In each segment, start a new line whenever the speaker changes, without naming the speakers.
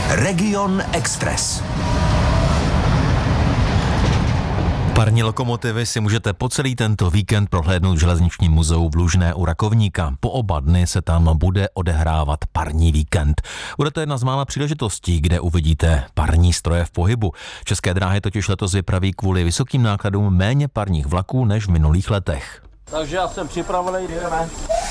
Region Express.
Parní lokomotivy si můžete po celý tento víkend prohlédnout v železničním muzeu v Lužné u Rakovníka. Po oba dny se tam bude odehrávat parní víkend. Bude to jedna z mála příležitostí, kde uvidíte parní stroje v pohybu. České dráhy totiž letos vypraví kvůli vysokým nákladům méně parních vlaků než v minulých letech.
Takže já jsem připravený, jdeme.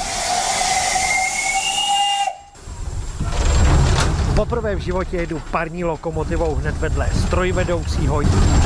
Poprvé v životě jedu parní lokomotivou hned vedle strojvedoucího.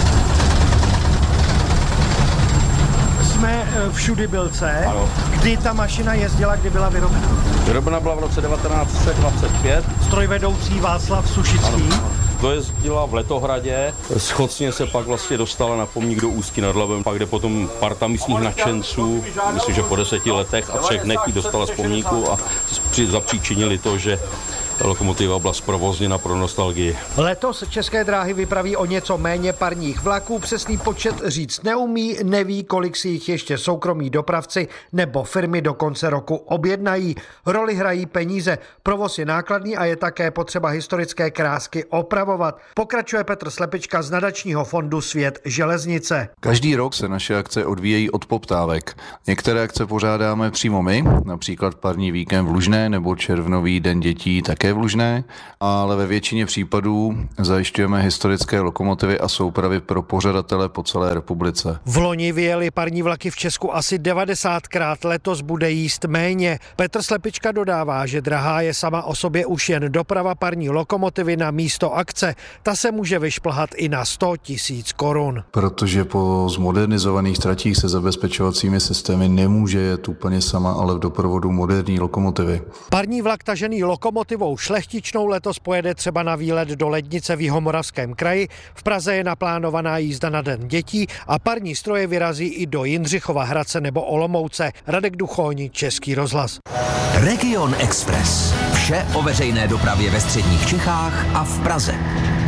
Jsme v Šudybilce.
Ano.
Kdy ta mašina jezdila, kdy byla vyrobena?
Vyrobena byla v roce 1925.
Strojvedoucí Václav Sušický.
Ano. To jezdila v Letohradě, schodně se pak vlastně dostala na pomník do Ústí nad Labem, pak kde potom parta místních nadšenců, myslím, že po 10 letech a 3 dnech ji dostala z pomníku a zapříčinili to, že lokomotiva byla zprovozněna pro nostalgii.
Letos České dráhy vypraví o něco méně parních vlaků, přesný počet říct neumí, neví, kolik si jich ještě soukromí dopravci nebo firmy do konce roku objednají. Roli hrají peníze, provoz je nákladný a je také potřeba historické krásky opravovat. Pokračuje Petr Slepička z nadačního fondu Svět železnice.
Každý rok se naše akce odvíjejí od poptávek. Některé akce pořádáme přímo my, například parní víkend v Lužné nebo červnový den dětí také v Lužné, ale ve většině případů zajišťujeme historické lokomotivy a soupravy pro pořadatele po celé republice.
V loni vyjeli parní vlaky v Česku asi 90krát, letos bude jíst méně. Petr Slepička dodává, že drahá je sama o sobě už jen doprava parní lokomotivy na místo akce. Ta se může vyšplhat i na 100 000 korun.
Protože po zmodernizovaných tratích se zabezpečovacími systémy nemůže jet úplně sama, ale v doprovodu moderní lokomotivy.
Parní vlak tažený lokomotivou Šlechtičnou letos pojede třeba na výlet do Lednice v Jihomoravském kraji. V Praze je naplánovaná jízda na Den dětí a parní stroje vyrazí i do Jindřichova Hradce nebo Olomouce. Radek Duchoň, Český rozhlas.
Region Express. Vše o veřejné dopravě ve středních Čechách a v Praze.